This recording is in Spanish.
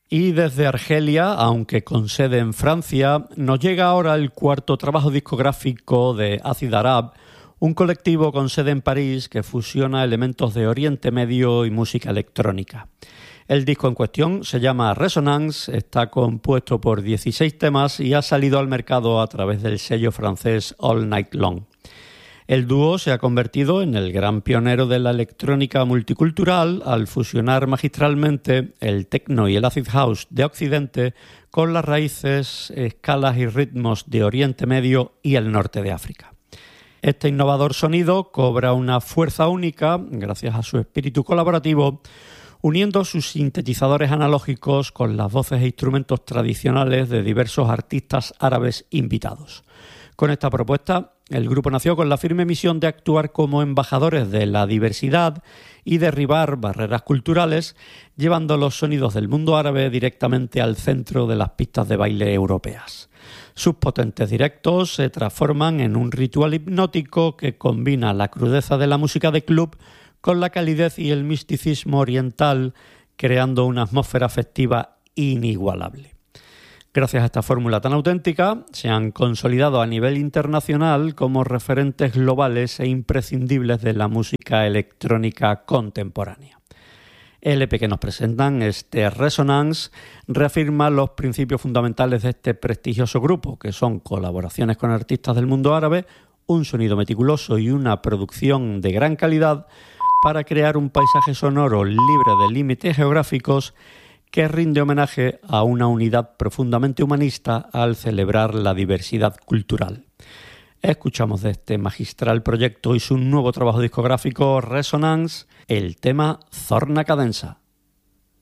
Y desde Argelia, aunque con sede en Francia, nos llega ahora el cuarto trabajo discográfico de Acid Arab, un colectivo con sede en París que fusiona elementos de Oriente Medio y música electrónica. El disco en cuestión se llama Resonance, está compuesto por 16 temas y ha salido al mercado a través del sello francés All Night Long. El dúo se ha convertido en el gran pionero de la electrónica multicultural al fusionar magistralmente el techno y el acid house de Occidente con las raíces, escalas y ritmos de Oriente Medio y el norte de África. Este innovador sonido cobra una fuerza única gracias a su espíritu colaborativo, uniendo sus sintetizadores analógicos con las voces e instrumentos tradicionales de diversos artistas árabes invitados. Con esta propuesta, el grupo nació con la firme misión de actuar como embajadores de la diversidad y derribar barreras culturales, llevando los sonidos del mundo árabe directamente al centro de las pistas de baile europeas. Sus potentes directos se transforman en un ritual hipnótico que combina la crudeza de la música de club con la calidez y el misticismo oriental, creando una atmósfera festiva inigualable. Gracias a esta fórmula tan auténtica, se han consolidado a nivel internacional como referentes globales e imprescindibles de la música electrónica contemporánea. El EP que nos presentan, este Resonance, reafirma los principios fundamentales de este prestigioso grupo, que son colaboraciones con artistas del mundo árabe, un sonido meticuloso y una producción de gran calidad para crear un paisaje sonoro libre de límites geográficos que rinde homenaje a una unidad profundamente humanista al celebrar la diversidad cultural. Escuchamos de este magistral proyecto y su nuevo trabajo discográfico Resonance el tema Zorna Cadenza.